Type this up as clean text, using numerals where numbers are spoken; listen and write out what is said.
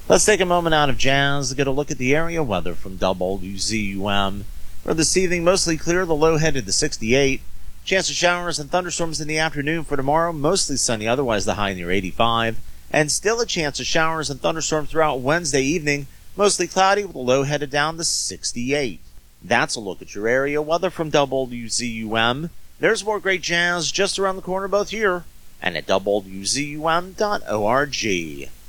Let's take a moment out of jazz to get a look at the area weather from WZUM. For this evening, mostly clear, the low headed to 68. Chance of showers and thunderstorms in the afternoon. For tomorrow, mostly sunny, otherwise the high near 85. And still a chance of showers and thunderstorms throughout Wednesday evening, mostly cloudy with a low headed down to 68. That's a look at your area weather from WZUM. There's more great jazz just around the corner both here and at WZUM.org.